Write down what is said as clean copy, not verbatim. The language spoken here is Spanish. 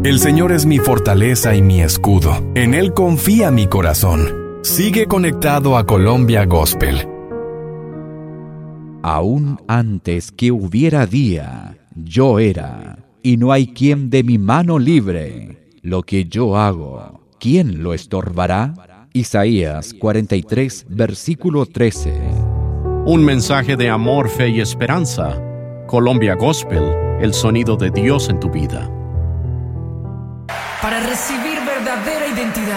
El Señor es mi fortaleza y mi escudo. En Él confía mi corazón. Sigue conectado a Colombia Gospel. Aún antes que hubiera día, yo era, y no hay quien de mi mano libre. Lo que yo hago, ¿quién lo estorbará? Isaías 43, versículo 13. Un mensaje de amor, fe y esperanza. Colombia Gospel, el sonido de Dios en tu vida. Para recibir verdadera identidad.